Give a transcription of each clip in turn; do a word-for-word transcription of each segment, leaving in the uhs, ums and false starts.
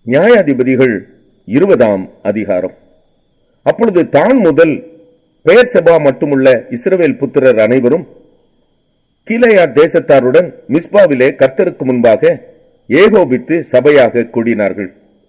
நியாயாதிபதிகள் இருபதாம் அதிகாரம். அப்பொழுது தான் முதல் பெயர்செபா மட்டுமுள்ள இஸ்ரவேல் புத்திரர் அனைவரும் கீலேயா தேசத்தாருடன் மிஸ்பாவிலே கர்த்தருக்கு முன்பாக ஏகோபித்து சபையாக கூடினார்கள்.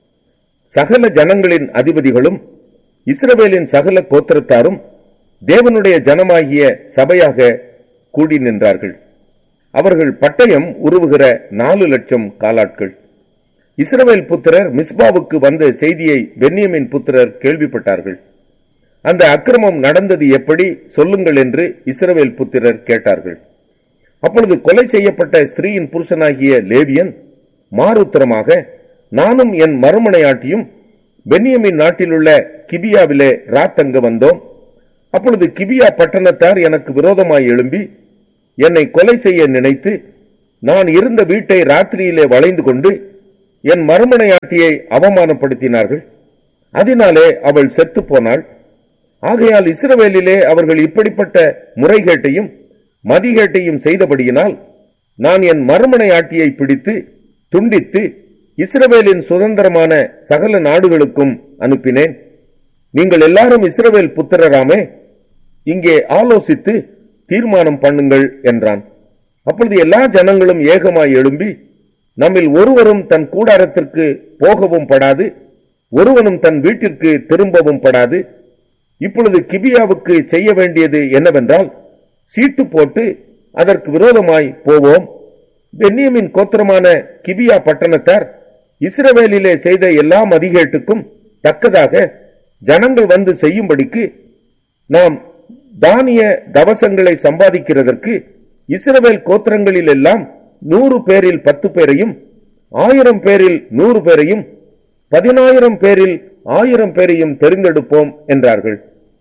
சகல ஜனங்களின் அதிபதிகளும் இஸ்ரவேலின் சகல கோத்திரத்தாரும் தேவனுடைய ஜனமாகிய சபையாக கூடி நின்றார்கள். அவர்கள் பட்டயம் உருவுகிற நாலு லட்சம் காலாட்கள். இஸ்ரவேல் புத்திரர் மிஸ்பாவுக்கு வந்த செய்தியை பென்யமின் புத்திரர் கேள்விப்பட்டார்கள். அந்த அக்கிரமம் நடந்தது எப்படி சொல்லுங்கள் என்று இஸ்ரவேல் புத்திரர் கேட்டார்கள். அப்பொழுது கொலை செய்யப்பட்ட ஸ்திரீயின் புருஷனாகிய லேவியன் மாறுத்தரமாக, நானும் என் மறுமனையாட்டியும் பென்யமின் நாட்டிலுள்ள கிபியாவிலே ராத்தங்க வந்தோம். அப்பொழுது கிபியா பட்டணத்தார் எனக்கு விரோதமாய் எழும்பி என்னை கொலை செய்ய நினைத்து நான் இருந்த வீட்டை ராத்திரியிலே வளைந்து கொண்டு என் மறுமனையாட்டியை அவமானப்படுத்தினார்கள். அதனாலே அவள் செத்து போனாள். ஆகையால் இஸ்ரவேலிலே அவர்கள் இப்படிப்பட்ட முறைகேட்டையும் மதிகேட்டையும் செய்தபடியினால் நான் என் மறுமனையாட்டியை பிடித்து துண்டித்து இஸ்ரவேலின் சுதந்திரமான சகல நாடுகளுக்கும் அனுப்பினேன். நீங்கள் எல்லாரும் இஸ்ரவேல் புத்திரராமே, இங்கே ஆலோசித்து தீர்மானம் பண்ணுங்கள் என்றான். அப்பொழுது எல்லா ஜனங்களும் ஏகமாய் எழும்பி, நம்மில் ஒருவரும் தன் கூடாரத்திற்கு போகவும் படாது, ஒருவனும் தன் வீட்டிற்கு திரும்பவும் படாது. இப்பொழுது கிபியாவுக்கு செய்ய வேண்டியது என்னவென்றால், சீட்டு போட்டு அதற்கு விரோதமாய் போவோம். பென்யமின் கோத்திரமான கிபியா பட்டணத்தார் இஸ்ரவேலிலே செய்த எல்லா மதிகேட்டுக்கும் தக்கதாக ஜனங்கள் வந்து செய்யும்படிக்கு நாம் தானிய தவசங்களை சம்பாதிக்கிறதற்கு இஸ்ரவேல் கோத்திரங்களில் எல்லாம் நூறு பேரில் பத்து பேரையும், ஆயிரம் பேரில் நூறு பேரையும், பதினாயிரம் பேரில் ஆயிரம் பேரையும் தெரிந்தெடுப்போம் என்றார்கள்.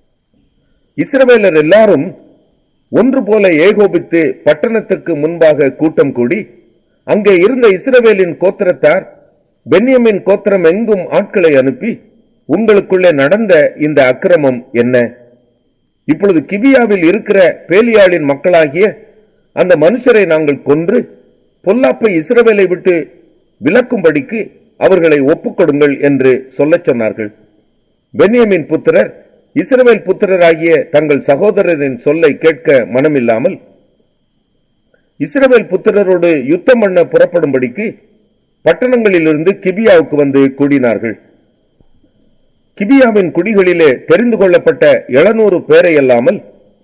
இஸ்ரவேலர் எல்லாரும் ஒன்று போல ஏகோபித்து பட்டணத்துக்கு முன்பாக கூட்டம் கூடி, அங்கே இருந்த இஸ்ரவேலின் கோத்திரத்தார் பென்யமின் கோத்திரம் எங்கும் ஆட்களை அனுப்பி, உங்களுக்குள்ளே நடந்த இந்த அக்கிரமம் என்ன? இப்பொழுது கிபியாவில் இருக்கிற பேலியாளின் மக்களாகிய அந்த மனுஷரை நாங்கள் கொன்று பொல்லாப்பை இஸ்ரவேலை விட்டு விலக்கும்படிக்கு அவர்களை ஒப்புக்கொடுங்கள் என்று சொல்லச் சொன்னார்கள். பென்யமின் புத்திரர் இஸ்ரவேல் புத்திரராகிய தங்கள் சகோதரரின் சொல்லை கேட்க மனமில்லாமல் இஸ்ரவேல் புத்திரரோடு யுத்தம் பண்ண புறப்படும்படிக்கு பட்டணங்களிலிருந்து கிபியாவுக்கு வந்து கூடினார்கள். கிபியாவின் குடிகளிலே தெரிந்து கொள்ளப்பட்ட எழுநூறு பேரை அல்லாமல்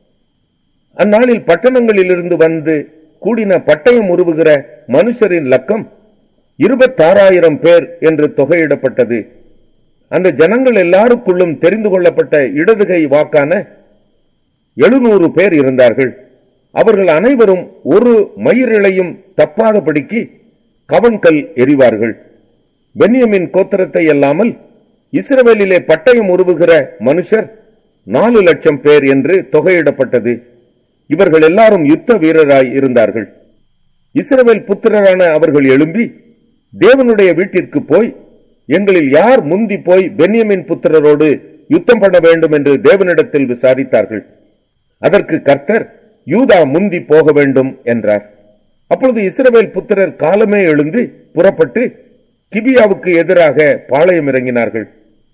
அந்நாளில் பட்டணங்களிலிருந்து வந்து கூடின பட்டயம் உருவுகிற மனுஷரின் லக்கம் இருபத்தாறாயிரம் பேர் என்று தொகையிடப்பட்டது. அந்த ஜனங்கள் எல்லாருக்குள்ளும் தெரிந்து கொள்ளப்பட்ட இடதுகை வாக்கான எழுநூறு பேர் இருந்தார்கள். அவர்கள் அனைவரும் ஒரு மயிரிழையும் தப்பாதபடிக்கு கவன்கல் எறிவார்கள். பென்யமின் கோத்திரத்தை அல்லாமல் இஸ்ரவேலிலே பட்டயம் உருவுகிற மனுஷர் நாலு லட்சம் பேர் என்று தொகையிடப்பட்டது. இவர்கள் எல்லாரும் யுத்த வீரராய் இருந்தார்கள். இஸ்ரவேல் புத்திரரான அவர்கள் எழும்பி தேவனுடைய வீட்டிற்கு போய், எங்களில் யார் முந்தி போய் பென்யமின் புத்திரரோடு யுத்தம் பண்ண வேண்டும் என்று தேவனிடத்தில் விசாரித்தார்கள். அதற்கு கர்த்தர், யூதா முந்தி போக வேண்டும் என்றார். அப்பொழுது இஸ்ரவேல் புத்திரர் காலமே எழுந்து புறப்பட்டு கிபியாவுக்கு எதிராக பாளையம் இறங்கினார்கள்.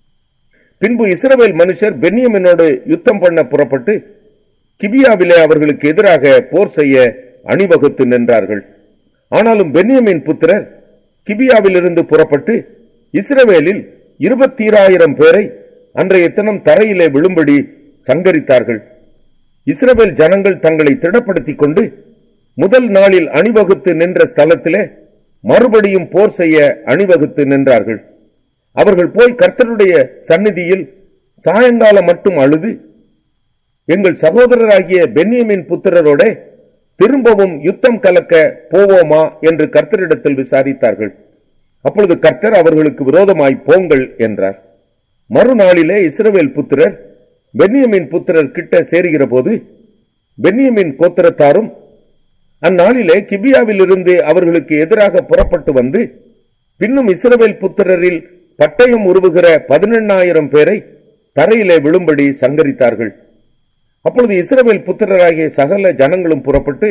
பின்பு இஸ்ரவேல் மனுஷர் பென்யமினோடு யுத்தம் பண்ண புறப்பட்டு கிபியாவிலே அவர்களுக்கு எதிராக போர் செய்ய அணிவகுத்து நின்றார்கள். ஆனாலும் பென்யமின் புத்திரர் கிபியாவிலிருந்து புறப்பட்டு இஸ்ரவேலில் இருபத்தீராயிரம் பேரை அன்றைய தினம் தரையிலே விழும்படி சங்கரித்தார்கள். இஸ்ரவேல் ஜனங்கள் தங்களை திடப்படுத்திக் கொண்டு முதல் நாளில் அணிவகுத்து நின்ற ஸ்தலத்திலே மறுபடியும் போர் செய்ய அணிவகுத்து நின்றார்கள். அவர்கள் போய் கர்த்தருடைய சந்நிதியில் சாயங்காலம் மட்டும் அழுது, எங்கள் சகோதரராகிய பென்யமின் புத்திரரோட திரும்பவும் யுத்தம் கலக்க போவோமா என்று கர்த்தரிடத்தில் விசாரித்தார்கள். அப்பொழுது கர்த்தர் அவர்களுக்கு விரோதமாய் போங்கள் என்றார். மறுநாளிலே இஸ்ரவேல் புத்திரர் பென்யமின் புத்திரர் கிட்ட சேருகிற போது பென்யமின் கோத்திரத்தாரும் அந்நாளிலே கிபியாவில் இருந்து அவர்களுக்கு எதிராக புறப்பட்டு வந்து பின்னும் இஸ்ரவேல் புத்திரரில் பட்டயம் உருவுகிற பதினெண்ணாயிரம் பேரை தரையிலே விழும்படி சங்கரித்தார்கள். அப்பொழுது இஸ்ரவேல் புத்திரராகிய சகல ஜனங்களும் புறப்பட்டு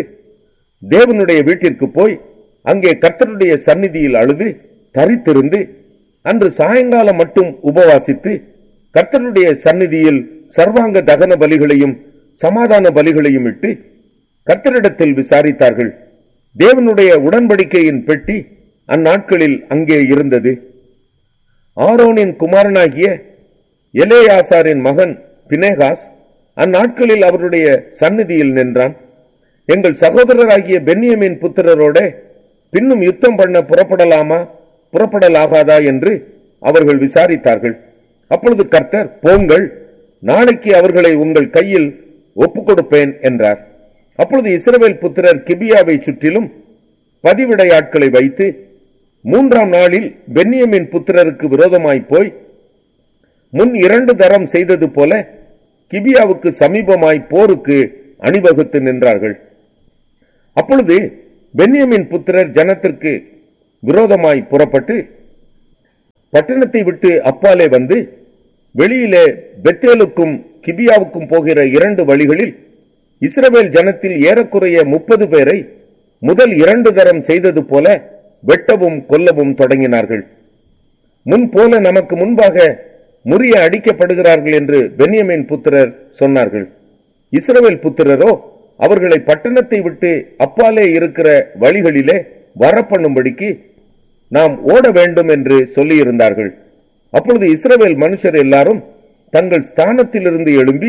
தேவனுடைய வீட்டிற்கு போய் அங்கே கர்த்தருடைய சந்நிதியில் அழுது தரித்திருந்து அன்று சாயங்காலம் மட்டும் உபவாசித்து கர்த்தருடைய சந்நிதியில் சர்வாங்க தகன பலிகளையும் சமாதான பலிகளையும் இட்டு கர்த்தரிடத்தில் விசாரித்தார்கள். தேவனுடைய உடன்படிக்கையின் பெட்டி அந்நாட்களில் அங்கே இருந்தது. ஆரோனின் குமாரனாகிய எலேயாசாரின் மகன் பினேகாஸ் அந்நாட்களில் அவருடைய சந்நிதியில் நின்றான். எங்கள் சகோதரராகிய பென்யமீன் புத்திரரோட பின்னும் யுத்தம் பண்ண புறப்படலாமா புறப்படலாகாதா என்று அவர்கள் விசாரித்தார்கள். அப்பொழுது கர்த்தர், போங்கள், நாளைக்கு அவர்களை உங்கள் கையில் ஒப்புக் கொடுப்பேன் என்றார். அப்பொழுது இஸ்ரவேல் புத்திரர் கிபியாவை சுற்றிலும் பதிவிடையாட்களை வைத்து மூன்றாம் நாளில் பென்யமீன் புத்திரருக்கு விரோதமாய் போய் முன் இரண்டு தரம் செய்தது போல கிபியாவுக்கு சமீபமாய் போருக்கு அணிவகுத்து நின்றார்கள். அப்பொழுது பென்யமீன் புத்திரர் ஜனத்திற்கு விரோதமாய் புறப்பட்டு பட்டணத்தை விட்டு அப்பாலே வந்து வெளியிலே பெத்தேலுக்கும் கிபியாவுக்கும் போகிற இரண்டு வழிகளில் இஸ்ரவேல் ஜனத்தில் ஏறக்குறைய முப்பது பேரை முதல் இரண்டு தரம் செய்தது போல வெட்டவும் கொல்லவும் தொடங்கினார்கள். முன் போல நமக்கு முன்பாக முறிய அடிக்கப்படுகிறார்கள் என்று பென்யமீன் புத்திரர் சொன்னார்கள். இஸ்ரவேல் புத்திரரோ அவர்களை பட்டணத்தை விட்டு அப்பாலே இருக்கிற வழிகளிலே வரப்பண்ணும்படிக்கு நாம் ஓட வேண்டும் என்று சொல்லியிருந்தார்கள். அப்பொழுது இஸ்ரவேல் மனுஷர் எல்லாரும் தங்கள் ஸ்தானத்திலிருந்து எழும்பி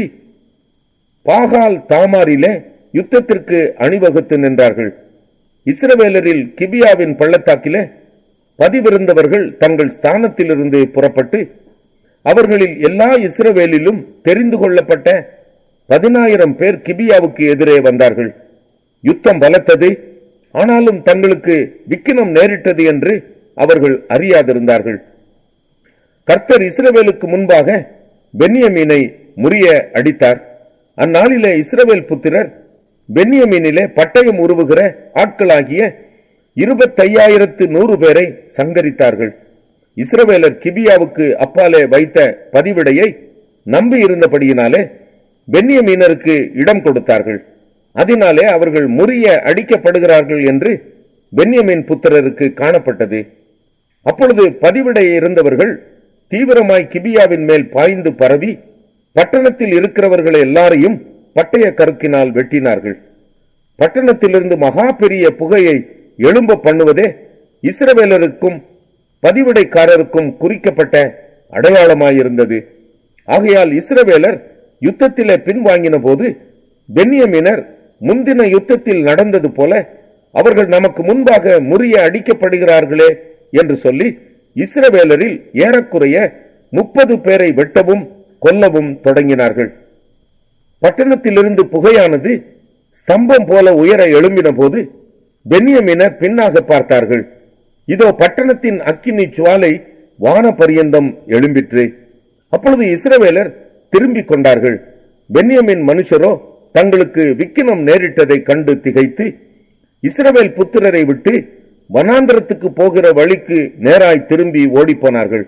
பாகால் தாமாரிலே யுத்தத்திற்கு அணிவகுத்து நின்றார்கள். இஸ்ரவேலரில் கிபியாவின் பள்ளத்தாக்கிலே பதிவிருந்தவர்கள் தங்கள் ஸ்தானத்திலிருந்து புறப்பட்டு அவர்களில் எல்லா இஸ்ரவேலிலும் தெரிந்து கொள்ளப்பட்ட பதினாயிரம் பேர் கிபியாவுக்கு எதிரே வந்தார்கள். யுத்தம் பலத்தது, ஆனாலும் தங்களுக்கு விக்கினம் நேரிட்டது என்று அவர்கள் அறியாதிருந்தார்கள். கர்த்தர் இஸ்ரவேலுக்கு முன்பாக பென்யமீனை முறிய அடித்தார். அந்நாளிலே இஸ்ரவேல் புத்திரர் பென்யமீனிலே பட்டயம் உருவுகிற ஆட்களாகிய இருபத்தையாயிரத்து நூறு பேரை சங்கரித்தார்கள். இஸ்ரவேலர் கிபியாவுக்கு அப்பாலே வைத்த பதிவிடையை நம்பி இருந்தபடியினாலே பென்யமீனருக்கு இடம் கொடுத்தார்கள். அதனாலே அவர்கள் முறிய அடிக்கப்படுகிறார்கள் என்று பென்யமீன் புத்திரருக்கு காணப்பட்டது. அப்பொழுது பதிவிடை இருந்தவர்கள் தீவிரமாய் கிபியாவின் மேல் பாய்ந்து பரவி பட்டணத்தில் இருக்கிறவர்களை எல்லாரையும் பட்டய கருக்கினால் வெட்டினார்கள். பட்டணத்திலிருந்து மகா பெரிய புகையை எழும்ப பண்ணுவதே இஸ்ரவேலருக்கும் பதிவிடைக்காரருக்கும் குறிக்கப்பட்ட அடையாளமாயிருந்தது. ஆகையால் இஸ்ரவேலர் யுத்தத்திலே பின்வாங்கின போது பென்யமீனர் முந்தின யுத்தத்தில் நடந்தது போல அவர்கள் நமக்கு முன்பாக முறிய அடிக்கப்படுகிறார்களே என்று சொல்லி இஸ்ரவேலரில் ஏறக்குறைய முப்பது பேரை வெட்டவும் கொல்லவும் தொடங்கினார்கள். பட்டணத்திலிருந்து புகையானது ஸ்தம்பம் போல உயர எழும்பின போது பென்யமீனர் பின்னாக பார்த்தார்கள். இதோ பட்டணத்தின் அக்கினி சுவாலை வான பரியந்தம் எழும்பிற்று. அப்பொழுது இஸ்ரவேலர் திரும்பிக் கொண்டார்கள். பென்யமீன் மனுஷரோ தங்களுக்கு விக்கினம் நேரிட்டதை கண்டு திகைத்து இஸ்ரவேல் புத்திரரை விட்டு வனாந்திரத்துக்கு போகிற வழிக்கு நேராய் திரும்பி ஓடிப்போனார்கள்.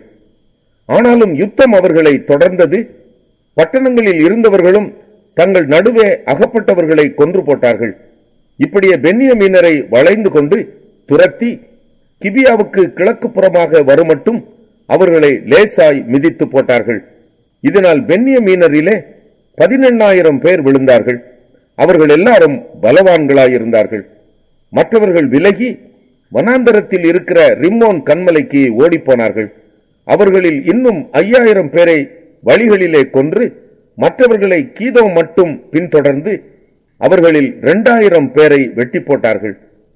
ஆனாலும் யுத்தம் அவர்களை தொடர்ந்தது. பட்டணங்களில் இருந்தவர்களும் தங்கள் நடுவே அகப்பட்டவர்களை கொன்று போட்டார்கள். இப்படியே பென்யமீனரை வளைந்து கொண்டு துரத்தி கிபியாவுக்கு கிழக்கு புறமாக வருமட்டும் அவர்களை லேசாய் மிதித்து போட்டார்கள். இதனால் பென்யமீனரிலே பதினெண்ணாயிரம் பேர் விழுந்தார்கள். அவர்கள் எல்லாரும் பலவான்களாயிருந்தார்கள். மற்றவர்கள் விலகி வனாந்தரத்தில் இருக்கிற ரிம்மோன் கன்மலைக்கு ஓடிப்போனார்கள். அவர்களில் இன்னும் ஐயாயிரம் பேரை வழிகளிலே கொன்று மற்றவர்களை கீதோ மட்டும் பின்தொடர்ந்து அவர்களில் இரண்டாயிரம் பேரை வெட்டி போட்டார்கள்.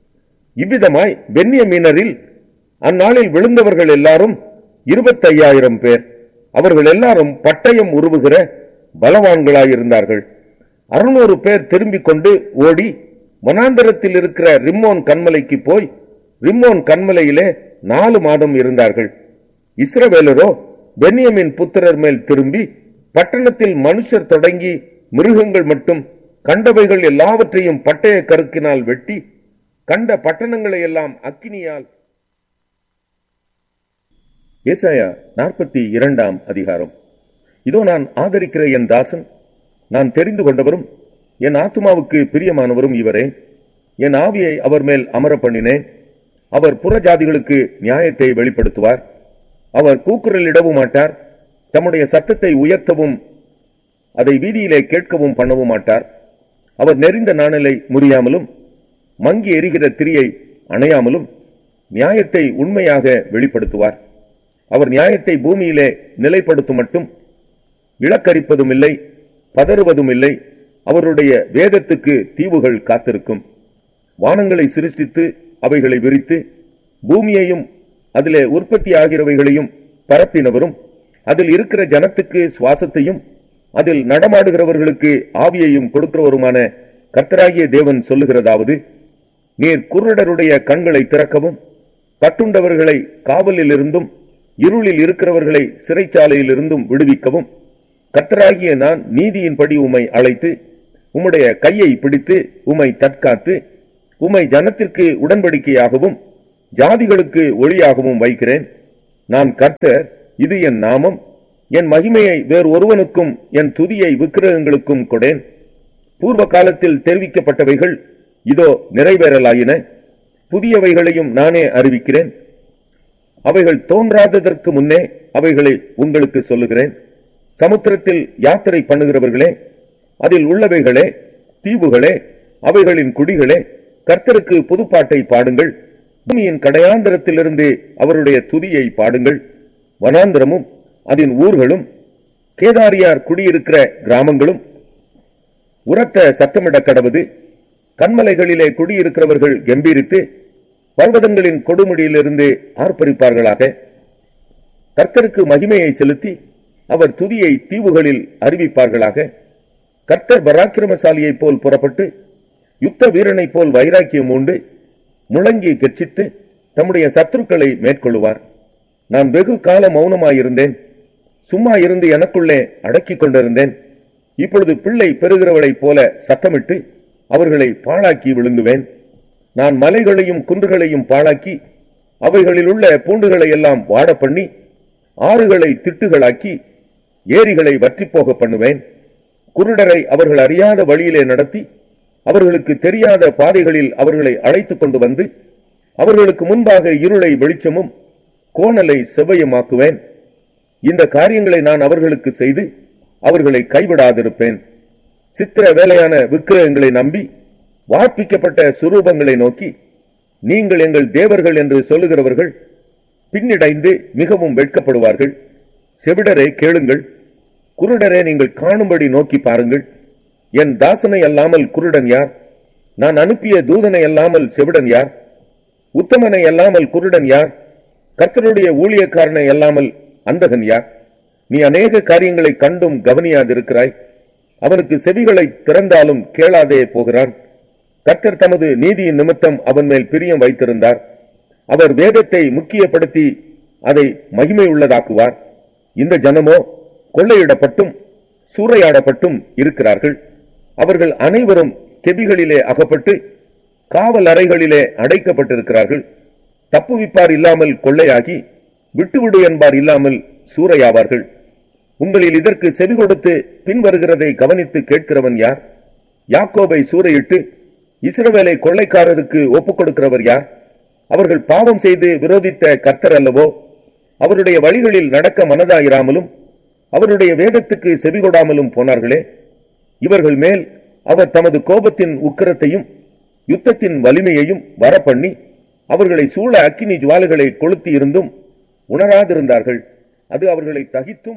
இவ்விதமாய் பென்யமீனரில் அந்நாளில் விழுந்தவர்கள் எல்லாரும் இருபத்தையாயிரம் பேர். அவர்கள் எல்லாரும் பட்டயம் உருவுகிற பலவான்களாயிருந்தார்கள். அறுநூறு பேர் திரும்பிக் கொண்டு ஓடி வனாந்தரத்தில் இருக்கிற ரிம்மோன் கன்மலைக்கு போய் ரிம்மோன் கன்மலையிலே நாலு மாதம் இருந்தார்கள். இஸ்ரவேலரோ பென்யமீன் புத்திரர் மேல் திரும்பி பட்டணத்தில் மனுஷர் தொடங்கி மிருகங்கள் மட்டும் கண்டவைகள் எல்லாவற்றையும் பட்டய கருக்கினால் வெட்டி கண்ட பட்டணங்களை எல்லாம் அக்கினியால். ஏசாயா நாற்பத்தி இரண்டாம் அதிகாரம். இதோ நான் ஆதரிக்கிற என் தாசன், நான் தெரிந்து கொண்டவரும் என் ஆத்துமாவுக்கு பிரியமானவரும் இவரே. என் ஆவியை அவர் மேல் அமர பண்ணினேன். அவர் புறஜாதிகளுக்கு நியாயத்தை வெளிப்படுத்துவார். அவர் கூக்குரலிடவும் மாட்டார், தம்முடைய சத்தத்தை உயர்த்தவும் அதை வீதியிலே கேட்கவும் பண்ணவும் மாட்டார். அவர் நெறிந்த நாணலை முறியாமலும் மங்கி எரிகிற திரியை அணையாமலும் நியாயத்தை உண்மையாக வெளிப்படுத்துவார். அவர் நியாயத்தை பூமியிலே நிலைப்படுத்தும் மட்டும் இலக்கரிப்பதும் இல்லை, பதறுவதும் இல்லை. அவருடைய வேதத்துக்கு தீவுகள் காத்திருக்கும். வானங்களை சிருஷ்டித்து அவைகளை விரித்து பூமியையும் அதிலே உற்பத்தி ஆகிறவைகளையும் பரப்பினவரும் அதில் இருக்கிற ஜனத்துக்கு சுவாசத்தையும் அதில் நடமாடுகிறவர்களுக்கு ஆவியையும் கொடுக்கிறவருமான கர்த்தராகிய தேவன் சொல்லுகிறதாவது, நீர் குருடருடைய கண்களை திறக்கவும் கட்டுண்டவர்களை காவலில் இருந்தும் இருளில் இருக்கிறவர்களை சிறைச்சாலையில் இருந்தும் விடுவிக்கவும் கர்த்தராகிய நான் நீதியின்படி உம்மை அழைத்து உம்முடைய கையை பிடித்து உம்மை தற்காத்து உம்மை ஜனத்திற்கு உடன்படிக்கையாகவும் ஜாதிகளுக்கு ஒளியாகவும் வைக்கிறேன். நான் கர்த்தர், இது என் நாமம். என் மகிமையை வேறு ஒருவனுக்கும் என் துதியை விக்கிரகங்களுக்கும் கொடேன். பூர்வ காலத்தில் தெரிவிக்கப்பட்டவைகள் இதோ நிறைவேறலாயின. புதியவைகளையும் நானே அறிவிக்கிறேன். அவைகள் தோன்றாததற்கு முன்னே அவைகளை உங்களுக்கு சொல்லுகிறேன். சமுத்திரத்தில் யாத்திரை பண்ணுகிறவர்களே, அதில் உள்ளவைகளே, தீவுகளே, அவைகளின் குடிகளே, கர்த்தருக்கு புதுப்பாட்டை பாடுங்கள். பூமியின் கடையாந்திரத்திலிருந்து அவருடைய துதியை பாடுங்கள். வனாந்திரமும் அதன் ஊர்களும் கேதாரியார் குடியிருக்கிற கிராமங்களும் உரத்த சத்தமிட கடவது. கண்மலைகளிலே குடியிருக்கிறவர்கள் கம்பீரித்து பர்வதங்களின் கொடுமுடியிலிருந்து ஆர்ப்பரிப்பார்களாக. கர்த்தருக்கு மகிமையை செலுத்தி அவர் துதியை தீவுகளில் அறிவிப்பார்களாக. கர்த்தர் பராக்கிரமசாலியைப் போல் புறப்பட்டு யுத்த வீரனைப் போல் வைராக்கியம் உண்டு முழங்கி கெர்ச்சித்து தம்முடைய சத்துருக்களை மேற்கொள்ளுவார். நான் வெகு கால மௌனமாயிருந்தேன், சும்மா இருந்து எனக்குள்ளே அடக்கிக் கொண்டிருந்தேன். இப்பொழுது பிள்ளை பெறுகிறவளைப் போல சத்தமிட்டு அவர்களை பாழாக்கி விழுங்குவேன். நான் மலைகளையும் குன்றுகளையும் பாழாக்கி அவைகளில் உள்ள பூண்டுகளை எல்லாம் வாட பண்ணி ஆறுகளை திட்டுகளாக்கி ஏரிகளை வற்றிப்போக பண்ணுவேன். குருடரை அவர்கள் அறியாத வழியிலே நடத்தி அவர்களுக்கு தெரியாத பாதைகளில் அவர்களை அழைத்துக் கொண்டு வந்து அவர்களுக்கு முன்பாக இருளை வெளிச்சமும் கோணலை செவ்வையுமாக்குவேன். இந்த காரியங்களை நான் அவர்களுக்கு செய்து அவர்களை கைவிடாதிருப்பேன். சித்திர வேலையான விக்கிரகங்களை நம்பி வார்ப்பிக்கப்பட்ட சுரூபங்களை நோக்கி நீங்கள் எங்கள் தேவர்கள் என்று சொல்லுகிறவர்கள் பின்னிடைந்து மிகவும் வெட்கப்படுவார்கள். செவிடரே கேளுங்கள், குருடரே நீங்கள் காணும்படி நோக்கி பாருங்கள். என் தாசனை அல்லாமல் குருடன் யார்? நான் அனுப்பிய தூதனை அல்லாமல் செவிடன் யார்? உத்தமனை அல்லாமல் குருடன் யார்? கர்த்தருடைய ஊழியக்காரனை அல்லாமல் அந்தகன் யார்? நீ அநேக காரியங்களை கண்டும் கவனியாதிருக்கிறாய். அவனுக்கு செவிகளை திறந்தாலும் கேளாதே போகிறான். கர்த்தர் தமது நீதியின் நிமித்தம் அவன் மேல் பிரியம் வைத்திருந்தார். அவர் வேதத்தை முக்கியப்படுத்தி அதை மகிமை உள்ளதாக்குவார். இந்த ஜனமோ கொள்ளையிடப்பட்டும் சூறையாடப்பட்டும் இருக்கிறார்கள். அவர்கள் அனைவரும் கெபிகளிலே அகப்பட்டு காவல் அறைகளிலே அடைக்கப்பட்டிருக்கிறார்கள். தப்புவிப்பார் இல்லாமல் கொள்ளையாகி விட்டுவிடு என்பார் இல்லாமல் சூறையாவார்கள். உங்களில் இதற்கு செவி கொடுத்து பின்வருகிறதை கவனித்து கேட்கிறவன் யார்? யாக்கோபை சூறையிட்டு இஸ்ரவேலை கொள்ளைக்காரருக்கு ஒப்புக் கொடுக்கிறவர் யார்? அவர்கள் பாவம் செய்து விரோதித்த கர்த்தர் அல்லவோ? அவருடைய வழிகளில் நடக்க மனதாயிராமலும் அவருடைய வேதத்துக்கு செவிகொடாமலும் போனார்களே. இவர்கள் மேல் அவர் தமது கோபத்தின் உக்கிரத்தையும் யுத்தத்தின் வலிமையையும் வரப்பண்ணி அவர்களை சூழ அக்கினி ஜுவாலைகளை கொளுத்தி இருந்தும் உணராதிருந்தார்கள். அது அவர்களை தகித்தும்.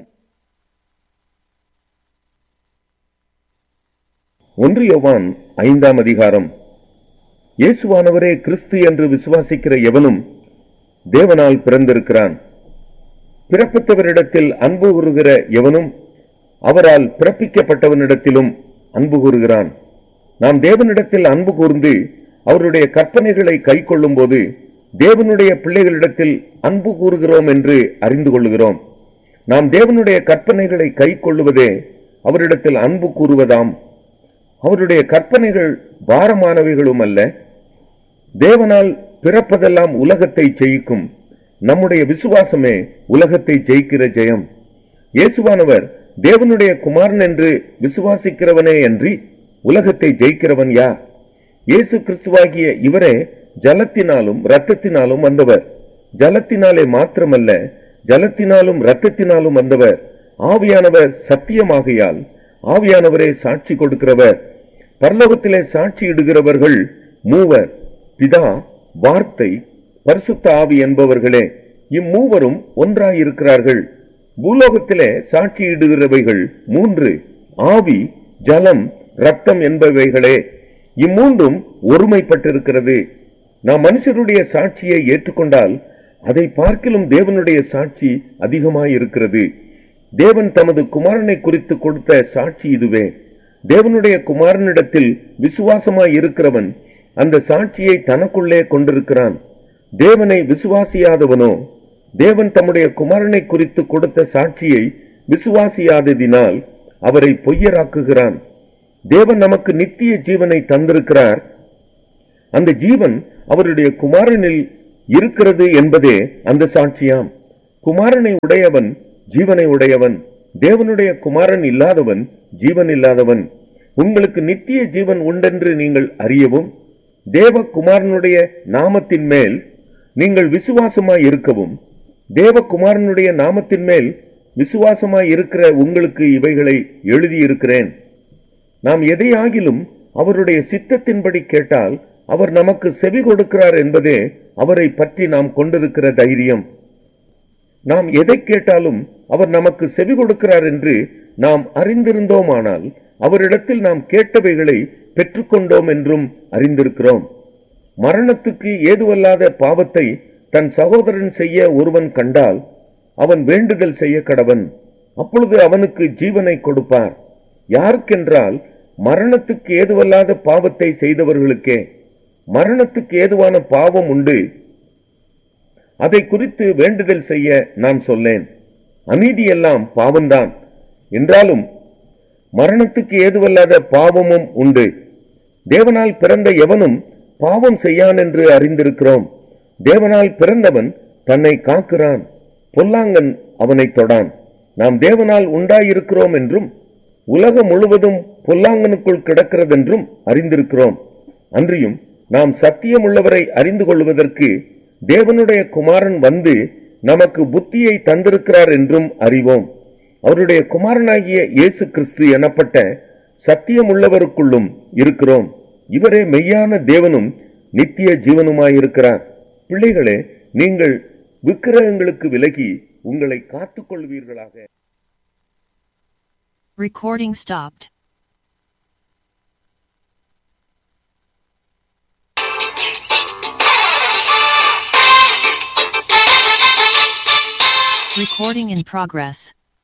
ஒன்று யோவான் ஐந்தாம் அதிகாரம். இயேசுவானவரே கிறிஸ்து என்று விசுவாசிக்கிற எவனும் தேவனால் பிறந்திருக்கிறான். பிறப்பித்தவரிடத்தில் அன்பு கூறுகிற எவனும் அவரால் பிறப்பிக்கப்பட்டவனிடத்திலும் அன்பு கூறுகிறான். நாம் தேவனிடத்தில் அன்பு கூர்ந்து அவருடைய கற்பனைகளை கை கொள்ளும் போது தேவனுடைய பிள்ளைகளிடத்தில் அன்பு கூறுகிறோம் என்று அறிந்து கொள்ளுகிறோம். நாம் தேவனுடைய கற்பனைகளை கை கொள்ளுவதே அவரிடத்தில் அன்பு கூறுவதாம். அவருடைய கற்பனைகள் பாரமானவைகளும் அல்ல. தேவனால் பிறப்பதெல்லாம் உலகத்தை ஜெயிக்கும். நம்முடைய விசுவாசமே உலகத்தை ஜெயிக்கிற ஜெயம். இயேசுவானவர் தேவனுடைய குமாரன் என்று விசுவாசிக்கிறவனே அன்றி உலகத்தை ஜெயிக்கிறவன் யார்? இயேசு கிறிஸ்துவாகிய இவரே ஜலத்தினாலும் இரத்தத்தினாலும் வந்தவர். ஜலத்தினாலே மாத்திரமல்ல, ஜலத்தினாலும் இரத்தத்தினாலும் வந்தவர். ஆவியானவர் சத்தியமாகையால் ஆவியானவரே சாட்சி கொடுக்கிறவர். பரலோகத்திலே சாட்சியிடுகிறவர்கள் மூவர், பிதா, வார்த்தை, பரிசுத்த ஆவி என்பவர்களே. இம்மூவரும் ஒன்றாயிருக்கிறார்கள். பூலோகத்திலே சாட்சியிடுகிறவைகள் மூன்று, ஆவி, ஜலம், இரத்தம் என்பவைகளே. இம்மூன்றும் ஒருமைப்பட்டிருக்கிறது. நாம் மனுஷருடைய சாட்சியை ஏற்றுக்கொண்டால் அதை பார்க்கிலும் தேவனுடைய சாட்சி அதிகமாயிருக்கிறது. தேவன் தமது குமாரனை குறித்து கொடுத்த சாட்சி இதுவே. தேவனுடைய குமாரனிடத்தில் விசுவாசமாய் இருக்கிறவன் அந்த சாட்சியை தனக்குள்ளே கொண்டிருக்கிறான். தேவனை விசுவாசியாதவனோ தேவன் தம்முடைய குமாரனை குறித்து கொடுத்த சாட்சியை விசுவாசியாததினால் அவரை பொய்யராக்குகிறான். தேவன் நமக்கு நித்திய ஜீவனை தந்திருக்கிறார். அந்த ஜீவன் அவருடைய குமாரனில் இருக்கிறது என்பதே அந்த சாட்சியாம். குமாரனை உடையவன் ஜீவனை உடையவன். தேவனுடைய குமாரன் இல்லாதவன் ஜீவன் இல்லாதவன். உங்களுக்கு நித்திய ஜீவன் உண்டென்று நீங்கள் அறியவும் தேவ குமாரனுடைய நாமத்தின் மேல் நீங்கள் விசுவாசமாய் இருக்கவும், தேவகுமாரனுடைய நாமத்தின் மேல் விசுவாசமாய் இருக்கிற உங்களுக்கு இவைகளை எழுதியிருக்கிறேன். நாம் எதையாகிலும் அவருடைய சித்தத்தின்படி கேட்டால் அவர் நமக்கு செவி கொடுக்கிறார் என்பதே அவரை பற்றி நாம் கொண்டிருக்கிற தைரியம். நாம் எதை கேட்டாலும் அவர் நமக்கு செவி கொடுக்கிறார் என்று நாம் அறிந்திருந்தோமானால் அவரிடத்தில் நாம் கேட்டவைகளை பெற்றுக்கொண்டோம் என்றும் அறிந்திருக்கிறோம். மரணத்துக்கு ஏதுவல்லாத பாவத்தை தன் சகோதரன் செய்ய ஒருவன் கண்டால் அவன் வேண்டுதல் செய்ய கடவன். அப்பொழுது அவனுக்கு ஜீவனை கொடுப்பார். யாருக்கென்றால் மரணத்துக்கு ஏதுவல்லாத பாவத்தை செய்தவர்களுக்கே. மரணத்துக்கு ஏதுவான பாவம் உண்டு, அதை குறித்து வேண்டுதல் செய்ய நான் சொல்லேன். அநீதியெல்லாம் பாவம்தான் என்றாலும் மரணத்துக்கு ஏதுவல்லாத பாவமும் உண்டு. தேவனால் பிறந்த எவனும் பாவம் செய்யான் என்று அறிந்திருக்கிறோம். தேவனால் பிறந்தவன் தன்னை காக்கிறான், பொல்லாங்கன் அவனை தொடான். நாம் தேவனால் உண்டாயிருக்கிறோம் என்றும் உலகம் முழுவதும் பொல்லாங்கனுக்குள் கிடக்கிறதென்றும் அறிந்திருக்கிறோம். அன்றியும் நாம் சத்தியம் உள்ளவரை அறிந்து கொள்வதற்கு தேவனுடைய குமாரன் வந்து நமக்கு புத்தியை தந்திருக்கிறார் என்றும் அறிவோம். அவருடைய குமாரனாகிய இயேசு கிறிஸ்து எனப்பட்ட சத்தியம் உள்ளவருக்குள்ளும் இருக்கிறோம். இவரே மெய்யான தேவனும் நித்திய ஜீவனுமாயிருக்கிறார். பிள்ளைகளே, நீங்கள் விக்கிரகங்களுக்கு விலகி உங்களை காத்துக் கொள்வீர்களாக. Recording stopped. Recording in progress.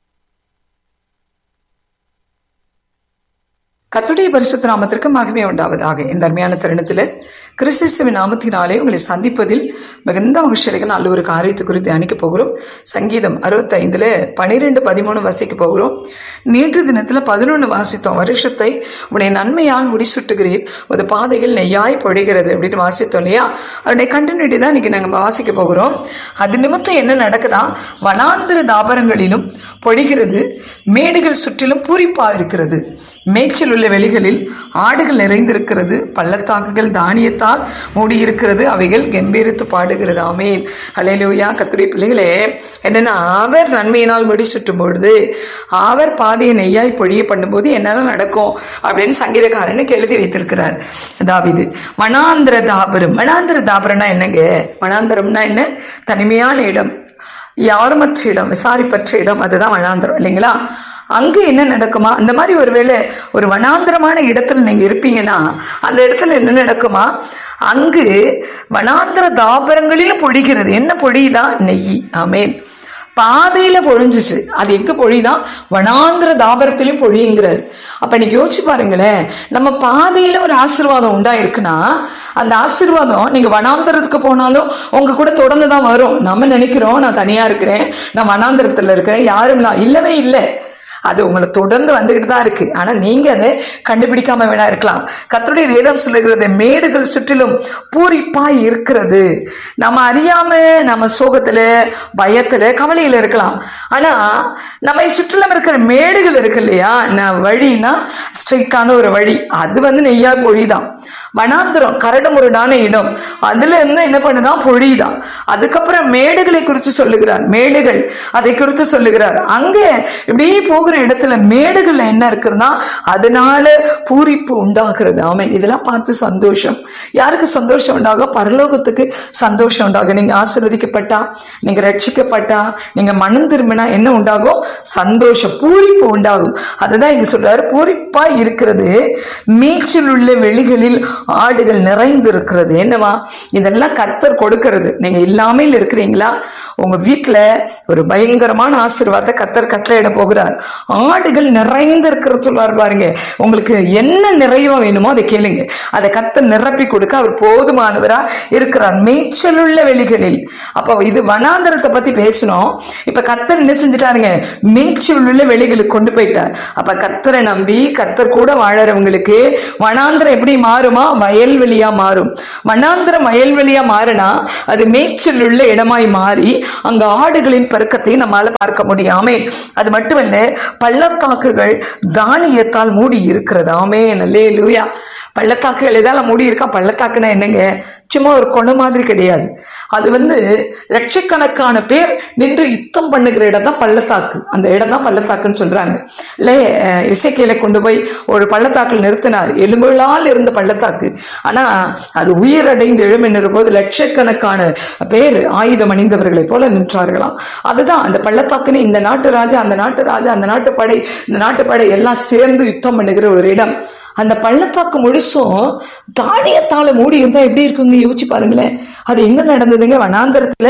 கர்த்தருடைய பரிசுத்த நாமத்திற்கு மகிமை உண்டாவதாக. இந்த அருமையான தருணத்தில் கிறிஸ்துவின் நாமத்தினாலே உங்களை சந்திப்பதில் மிகுந்த மகிழ்ச்சி அடைகிற நல்ல ஒரு காரியத்தை குறித்து தியானிக்க போகிறோம். சங்கீதம் அறுபத்தி ஐந்துல பனிரெண்டு பதிமூணு வாசிக்க போகிறோம். நேற்று தினத்துல பதினொன்னு வாசித்தோம். வருஷத்தை உடைய நன்மையால் முடிசுட்டுகிறீர், ஒரு பாதையில் நெய்யாய் பொழிகிறது அப்படின்னு வாசித்தோம் இல்லையா? அதனுடைய கண்டினியூட்டி தான் இன்னைக்கு நாங்க வாசிக்க போகிறோம். அது நிமித்தம் என்ன நடக்குதா? வனாந்திர தாபரங்களிலும் பொழிகிறது, மேடுகள் சுற்றிலும் பூரிப்பா இருக்கிறது, மேய்ச்சல் உள்ள வெளிகளில் ஆடுகள் நிறைந்திருக்கிறது, பள்ளத்தாக்குகள் தானியத்தால் மூடியிருக்கிறது, அவைகள் கம்பீரித்து பாடுகிறது. ஆமென், அல்லேலூயா. கர்த்தருடைய பிள்ளைகளே, என்னன்னா அவர் நன்மையினால் முடி சுட்டும் பொழுது, அவர் பாதையை நெய்யாய் பொழிய பண்ணும்போது என்னதான் நடக்கும் அப்படின்னு சங்கீதக்காரனுக்கு எழுதி வைத்திருக்கிறார் தாவீது. வனாந்திர தாபரம். வனாந்திர தாபரம்னா என்னங்க? வனாந்திரம்னா என்ன? தனிமையான இடம், யாருமற்ற இடம், விசாரிப்பற்ற இடம், அதுதான் வனாந்திரம் இல்லைங்களா? அங்க என்ன நடக்குமா? அந்த மாதிரி ஒருவேளை ஒரு வனாந்திரமான இடத்துல நீங்க இருப்பீங்கன்னா அந்த இடத்துல என்ன நடக்குமா? அங்கு வனாந்திர தாபரங்களிலும் பொழிகிறது. என்ன பொழியுதான்? நெய். ஆமென். பாதையில பொழிஞ்சிச்சு. அது எங்க பொழிதான்? வனாந்திர தாபரத்திலும் பொழியுங்கிறார். அப்ப நீங்க யோசிச்சு பாருங்களேன், நம்ம பாதையில ஒரு ஆசீர்வாதம் உண்டா இருக்குன்னா அந்த ஆசீர்வாதம் நீங்க வனாந்திரத்துக்கு போனாலும் உங்க கூட தொடர்ந்துதான் வரும். நம்ம நினைக்கிறோம் நான் தனியா இருக்கிறேன், நான் வனாந்திரத்துல இருக்கிறேன், யாரும் இல்லவே இல்லை. அது உங்களை தொடர்ந்து வந்துகிட்டு தான் இருக்கு. ஆனா நீங்க அதை கண்டுபிடிக்காம வேணா இருக்கலாம். கர்த்தருடைய வேதம் சொல்லுகிறது, மேடுகள் சுற்றிலும் பூரிப்பாய் இருக்கிறது. நம்ம அறியாம நம்ம சோகத்துல, பயத்துல, கவலையில இருக்கலாம். ஆனா நம்ம சுற்றிலும் இருக்கிற மேடுகள் இருக்கு இல்லையா? வழின்னா ஸ்ட்ரெயிட்டான ஒரு வழி, அது வந்து நெய்யா பொழிதான். வனாந்திரம் கரடுமுரடான இடம், அதுல இருந்து என்ன பண்ணுதான் பொழியுதான். அதுக்கப்புறம் மேடுகளை குறித்து சொல்லுகிறார், மேடுகள் அதை குறித்து சொல்லுகிறார். அங்க இப்படியே போகிற இடத்துல மேடுகள்ல என்ன இருக்குன்னா அதனால பூரிப்பு உண்டாகிறது. ஆமென். இதெல்லாம் பார்த்து சந்தோஷம். யாருக்கு சந்தோஷம் உண்டாகும்? பரலோகத்துக்கு சந்தோஷம் உண்டாகும். நீங்க ஆசீர்வதிக்கப்பட்டா, நீங்க ரட்சிக்கப்பட்டா, நீங்க மனம் திரும்பினா என்ன உண்டாகும்? சந்தோஷம், பூரிப்பு உண்டாகும். அதுதான் இங்க சொல்றாரு, பூரிப்பா இருக்கிறது மேய்ச்சல் உள்ள வெளிகளில் ஆடுகள் நிறைந்து இருக்கிறது. என்னவா? இதெல்லாம் கர்த்தர் கொடுக்கிறது. நீங்க இல்லாமல் இருக்கிறீங்களா? உங்க வீட்டுல ஒரு பயங்கரமான ஆசீர்வாதத்தை கர்த்தர் கட்டளையிட போகிறார். ஆடுகள் நிறைந்து இருக்கிறது சொல்வார் பாருங்க. உங்களுக்கு என்ன நிறைவா வேணுமோ அதை கேளுங்க, அதை கர்த்தர் நிரப்பி கொடுக்க அவர் போதுமானவரா இருக்கிறார். மேய்ச்சல் உள்ள வெளிகளில். அப்ப இது வனாந்தரத்தை பத்தி பேசணும். இப்ப கர்த்தர் என்ன செஞ்சுட்டாருங்க? மேய்ச்சல் உள்ள வெளிகளுக்கு கொண்டு போயிட்டார். அப்ப கர்த்தரை நம்பி கர்த்தர் கூட வாழறவங்களுக்கு வனாந்திரம் எப்படி மாறுமா? வயல்வெளியா மாறும். வனாந்திரம் வயல்வெளியா மாறினா அது மேய்ச்சல் உள்ள இடமாய் மாறி அங்க ஆடுகளின் பெருக்கத்தை நம்மால பார்க்க முடியாமே. அது மட்டுமல்ல, பள்ளத்தாக்குகள் தானியத்தால் மூடி இருக்கிறது. ஆமென், அல்லேலூயா. பள்ளத்தாக்குகள் எதால மூடி இருக்கா? பள்ளத்தாக்குனா என்னங்க? சும்மா ஒரு கொணை மாதிரி கிடையாது. அது வந்து லட்சக்கணக்கான பேர் நின்று யுத்தம் பண்ணுகிற இடம் தான் பள்ளத்தாக்கு. அந்த இடம் தான் பள்ளத்தாக்குன்னு சொல்றாங்க. இல்ல, இசைக்கையில கொண்டு போய் ஒரு பள்ளத்தாக்கில் நிறுத்தினார், எலும்புகளால் இருந்த பள்ளத்தாக்கு. ஆனா அது உயிரடைந்து எழுமின்ற போது லட்சக்கணக்கான பேர் ஆயுதம் அணிந்தவர்களை போல நின்றார்களாம். அதுதான் அந்த பள்ளத்தாக்குன்னு. இந்த நாட்டு ராஜா, அந்த நாட்டு ராஜா, அந்த நாட்டு படை, இந்த நாட்டு படை எல்லாம் சேர்ந்து யுத்தம் பண்ணுகிற ஒரு இடம். அந்த பள்ளத்தாக்கு முழுசும் தானியத்தால மூடி இருந்தா எப்படி இருக்குங்க? யோசிச்சு பாருங்களேன். அது எங்க நடந்ததுங்க? வனாந்தரத்துல.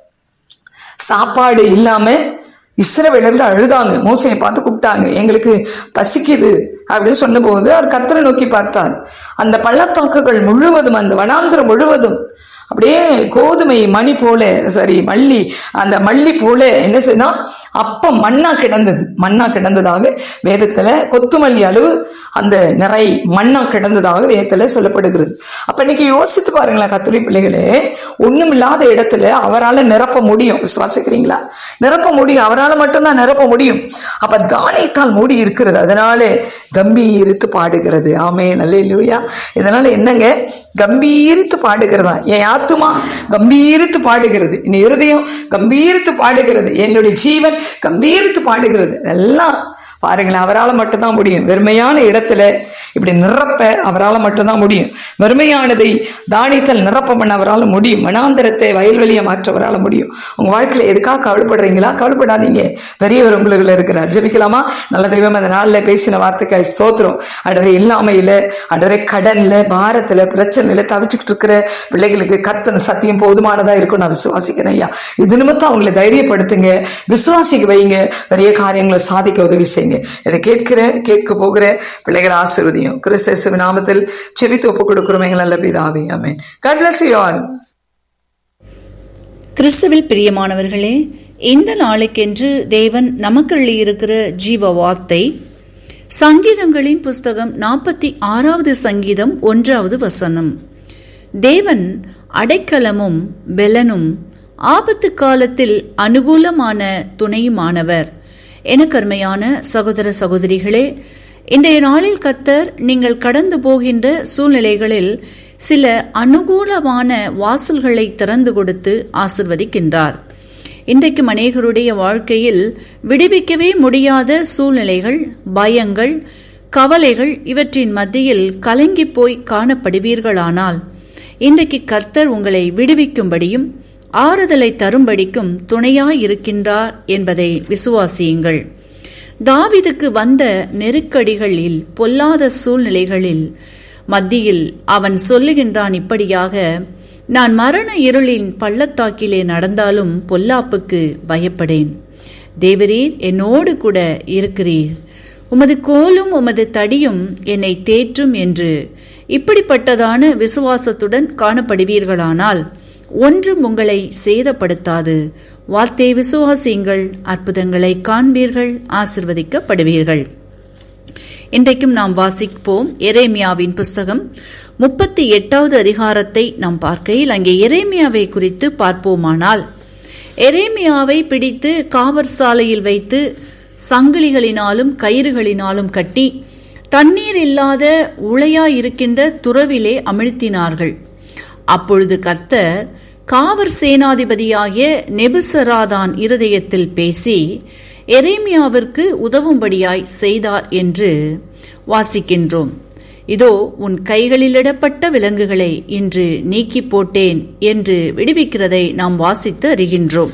சாப்பாடு இல்லாம இஸ்ரவேலர்கள் அழுதாங்க. மோசையை பார்த்து கூப்பிட்டாங்க, எங்களுக்கு பசிக்குது அப்படின்னு சொன்ன போது அவர் கர்த்தரை நோக்கி பார்த்தார். அந்த பள்ளத்தாக்குகள் முழுவதும், அந்த வனாந்திரம் முழுவதும் அப்படியே கோதுமை மணி போல, சரி மல்லி, அந்த மல்லி போல என்ன செய்தா அப்ப மண்ணா கிடந்தது. மண்ணா கிடந்ததாக வேதத்துல, கொத்துமல்லி அளவு அந்த நிறை மண்ணா கிடந்ததாக வேதத்துல சொல்லப்படுகிறது. அப்ப இன்னைக்கு யோசித்து பாருங்களேன் கர்த்தருடைய பிள்ளைகளே, ஒண்ணும் இல்லாத இடத்துல அவரால் நிரப்ப முடியும். விசுவாசிக்கிறீங்களா? நிரப்ப முடியும், அவரால் மட்டும்தான் நிரப்ப முடியும். அப்ப தானியத்தால் மூடி இருக்கிறது, அதனால கம்பீரித்து பாடுகிறது. ஆமென், அல்லேலூயா. இதனால என்னங்க? கம்பீரித்து பாடுகிறதா? என் ஆத்துமா கம்பீரித்து பாடுகிறது, என் இருதயம் கம்பீரித்து பாடுகிறது, என்னுடைய ஜீவன் கம்பீரித்து பாடுகிறது. எல்லாம் பாருங்களேன், அவரால் மட்டும்தான் முடியும். வெறுமையான இடத்துல இப்படி நிரப்ப அவரால் மட்டும்தான் முடியும். வெறுமையானதை தானியத்தில் நிரப்ப பண்ண அவரால் முடியும். மனாந்தரத்தை வயல்வெளியை மாற்ற அவரால் முடியும். உங்க வாழ்க்கையில எதுக்காக கவலைப்படுறீங்களா? கவலைப்படாதீங்க, பெரியவர் உங்களுக்குள்ள இருக்கிறார். ஜெபிக்கலாமா? நல்ல தெய்வம், அந்த நாள்ல பேசின வார்த்தைக்காய் ஸ்தோத்திரம். அடரை இல்லாமையில, அடரை கடன்ல, பாரத்துல, பிரச்சனையில தவிச்சுக்கிட்டு இருக்கிற பிள்ளைகளுக்கு கர்த்தர் சத்தியம் போதுமானதா இருக்கும் நான் விசுவாசிக்கிறேன் ஐயா. இது நிமித்தம் அவங்களை தைரியப்படுத்துங்க, விசுவாசிக்க வைங்க, பெரிய காரியங்களை சாதிக்க உதவி செய்யுங்க. இதை கேட்கிற கேட்க போகிற பிள்ளைகள் ஆசீர்வதியும். கிறிஸ்து நாமத்தில் செபித்து ஒப்புக் கொடுக்கிறோம் எங்கள் நல்ல பிதாவே. ஆமென். God bless you all. கிறிஸ்துவில் பிரியமானவர்களே, இந்த நாளுக்கென்று தேவன் நமக்கு இருக்கிற ஜீவ வார்த்தை சங்கீதங்களின் புஸ்தகம் நாற்பத்தி ஆறாவது சங்கீதம் ஒன்றாவது வசனம். தேவன் அடைக்கலமும் பெலனும் ஆபத்து காலத்தில் அனுகூலமான துணையுமானவர். எனக்கு அருமையான சகோதர சகோதரிகளே, இன்றைய நாளில் கர்த்தர் நீங்கள் கடந்து போகின்ற சூழ்நிலைகளில் சில அனுகூலமான வாசல்களை திறந்து கொடுத்து ஆசிர்வதிக்கின்றார். இன்றைக்கும் அநேகருடைய வாழ்க்கையில் விடுவிக்கவே முடியாத சூழ்நிலைகள், பயங்கள், கவலைகள் இவற்றின் மத்தியில் கலங்கி போய் காணப்படுவீர்களானால் இன்றைக்கு கர்த்தர் உங்களை விடுவிக்கும்படியும் ஆறுதலை தரும்படிக்கும் துணையாயிருக்கின்றார் என்பதை விசுவாசியுங்கள். தாவீதுக்கு வந்த நெருக்கடிகளில், பொல்லாத சூழ்நிலைகளில் மத்தியில் அவன் சொல்லுகின்றான் இப்படியாக, நான் மரண இருளின் பள்ளத்தாக்கிலே நடந்தாலும் பொல்லாப்புக்கு பயப்படேன். தேவரீர் என்னோடு கூட இருக்கிறீர், உமது கோலும் உமது தடியும் என்னை தேற்றும் என்று இப்படிப்பட்டதான விசுவாசத்துடன் காணப்படுவீர்களானால் ஒன்றும் உங்களை சேதப்படுத்தாது. வார்த்தை விசுவாசியுங்கள், அற்புதங்களை காண்பீர்கள், ஆசிர்வதிக்கப்படுவீர்கள். இன்றைக்கும் நாம் வாசிப்போம் எரேமியாவின் புஸ்தகம் முப்பத்தி எட்டாவது அதிகாரத்தை நாம் பார்க்கையில் அங்கே எரேமியாவை குறித்து பார்ப்போமானால், எரேமியாவை பிடித்து காவற் சாலையில் வைத்து சங்கிலிகளினாலும் கயிறுகளினாலும் கட்டி தண்ணீர் இல்லாத உளையாயிருக்கின்ற துறவிலே அமிழ்த்தினார்கள். அப்பொழுது கர்த்தர் காவற் சேனாதிபதியாகிய நெபுசராதான் இருதயத்தில் பேசி எரேமியாவிற்கு உதவும்படியாய் செய்தார் என்று வாசிக்கின்றோம். இதோ உன் கைகளிலிடப்பட்ட விலங்குகளை இன்று நீக்கி போட்டேன் என்று விடுவிக்கிறதை நாம் வாசித்து அறிகின்றோம்.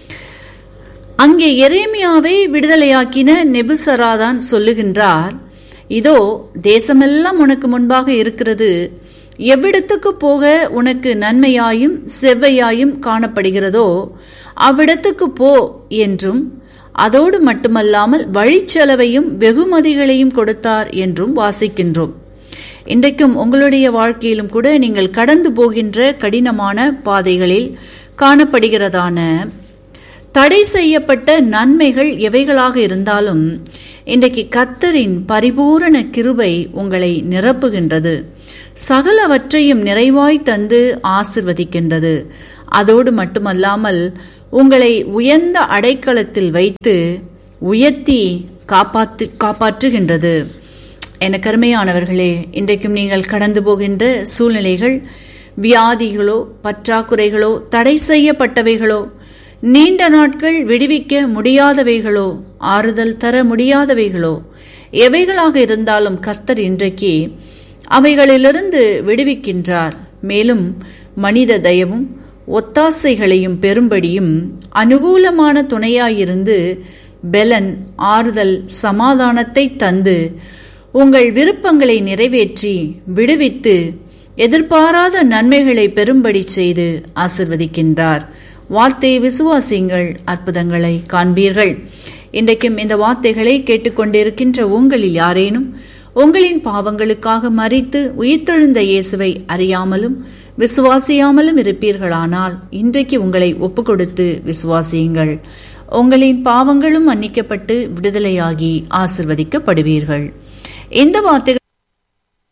அங்கே எரேமியாவை விடுதலையாக்கின நெபுசராதான் சொல்லுகின்றார், இதோ தேசமெல்லாம் உனக்கு முன்பாக இருக்கிறது, எவ்விடத்துக்கு போக உனக்கு நன்மையாயும் செவ்வையாயும் காணப்படுகிறதோ அவ்விடத்துக்கு போ என்றும், அதோடு மட்டுமல்லாமல் வழிச்செலவையும் வெகுமதிகளையும் கொடுத்தார் என்றும் வாசிக்கின்றோம். இன்றைக்கும் உங்களுடைய வாழ்க்கையிலும் கூட நீங்கள் கடந்து போகின்ற கடினமான பாதைகளில் காணப்படுகிறதான தடை செய்யப்பட்ட நன்மைகள் எவைகளாக இருந்தாலும் இன்றைக்கு கர்த்தரின் பரிபூரண கிருபை உங்களை நிரப்புகின்றது. சகலவற்றையும் நிறைவாய் தந்து ஆசிர்வதிக்கின்றது. அதோடு மட்டுமல்லாமல் உங்களை உயர்ந்த அடைக்கலத்தில் வைத்து உயர்த்தி காப்பாற்று காப்பாற்றுகின்றது. எனக்கு அருமையானவர்களே, இன்றைக்கும் நீங்கள் கடந்து போகின்ற சூழ்நிலைகள் வியாதிகளோ பற்றாக்குறைகளோ தடை செய்யப்பட்டவைகளோ நீண்ட நாட்கள் விடுவிக்க முடியாதவைகளோ ஆறுதல் தர முடியாதவைகளோ எவைகளாக இருந்தாலும் கர்த்தர் இன்றைக்கு அவைகளிலிருந்து விடுவிக்கின்றார். மேலும் மனித தயவும் ஒத்தாசைகளையும் பெரும்படியும் அனுகூலமான துணையாயிருந்து பெலன் ஆறுதல் சமாதானத்தை தந்து உங்கள் விருப்பங்களை நிறைவேற்றி விடுவித்து எதிர்பாராத நன்மைகளை பெரும்படி செய்து ஆசிர்வதிக்கின்றார். வார்த்தையை விசுவாசிங்கள், அற்புதங்களை காண்பீர்கள். இன்றைக்கும் இந்த வார்த்தைகளை கேட்டுக்கொண்டிருக்கின்ற உங்களில் யாரேனும் உங்களின் பாவங்களுக்காக மரித்து உயிர்த்தெழுந்த இயேசுவை அறியாமலும் விசுவாசியாமலும் இருப்பீர்களானால் இன்றைக்கு உங்களை ஒப்பு கொடுத்து விசுவாசியுங்கள். உங்களின் பாவங்களும் மன்னிக்கப்பட்டு விடுதலையாகி ஆசிர்வதிக்கப்படுவீர்கள். இந்த வார்த்தைகள்